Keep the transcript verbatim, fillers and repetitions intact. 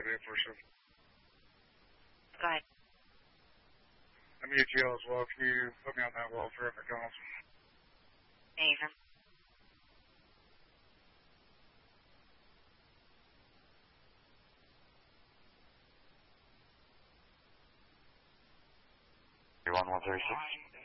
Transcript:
be a person. Go ahead. I'm U T L as well. Can you put me on that well for if it comes? Nathan. one one thirty-six.